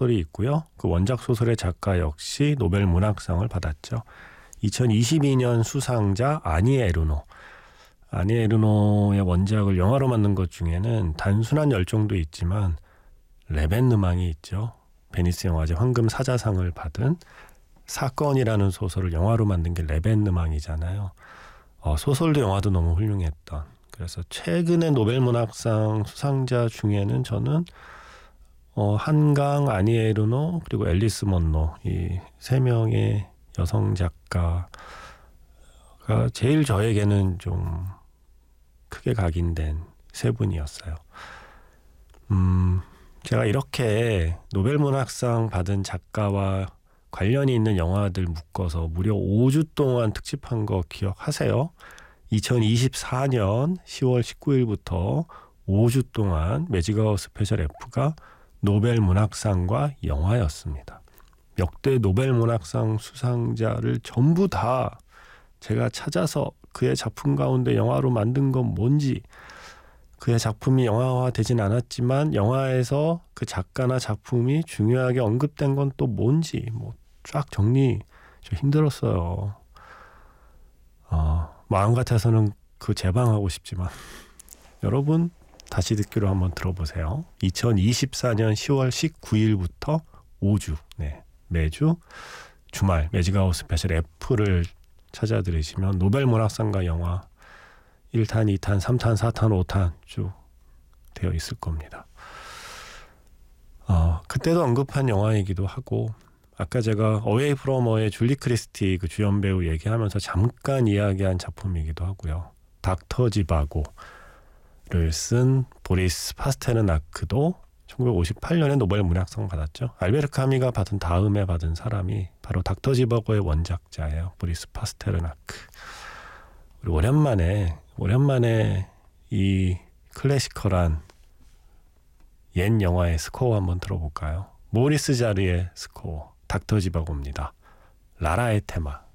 소설이 있고요. 그 원작 소설의 작가 역시 노벨 문학상을 받았죠. 2022년 수상자 아니 에르노. 아니 에르노의 원작을 영화로 만든 것 중에는 단순한 열정도 있지만 레벤느망이 있죠. 베니스 영화제 황금 사자상을 받은 사건이라는 소설을 영화로 만든 게 레벤느망이잖아요. 소설도 영화도 너무 훌륭했던. 그래서 최근에 노벨 문학상 수상자 중에는 저는 한강, 아니 에르노 그리고 앨리스 먼로 이 세 명의 여성 작가가 제일 저에게는 좀 크게 각인된 세 분이었어요. 제가 이렇게 노벨 문학상 받은 작가와 관련이 있는 영화들 묶어서 무려 5주 동안 특집한 거 기억하세요? 2024년 10월 19일부터 5주 동안 매직아웃 스페셜 F가 노벨 문학상과 영화였습니다. 역대 노벨 문학상 수상자를 전부 다 제가 찾아서 그의 작품 가운데 영화로 만든 건 뭔지, 그의 작품이 영화화되진 않았지만 영화에서 그 작가나 작품이 중요하게 언급된 건 또 뭔지 쫙 정리 좀 힘들었어요. 마음 같아서는 그 재방하고 싶지만 여러분 다시 듣기로 한번 들어보세요. 2024년 10월 19일부터 5주 매주 주말 매직아웃 스페셜 F를 찾아 들으시면 노벨 문학상과 영화 1탄, 2탄, 3탄, 4탄, 5탄 쭉 되어 있을 겁니다. 그때도 언급한 영화이기도 하고 아까 제가 어웨이 프롬 어의 줄리 크리스티 그 주연 배우 얘기하면서 잠깐 이야기한 작품이기도 하고요. 닥터 지바고를 쓴 보리스 파스테르나크도 1958년에 노벨 문학상 받았죠. 알베르 카미가 받은 다음에 받은 사람이 바로 닥터 지바고의 원작자예요. 보리스 파스테르나크. 우리 오랜만에 이 클래시컬한 옛 영화의 스코어 한번 들어볼까요? 모리스 자르의 스코어 닥터 지바고입니다. 라라의 테마.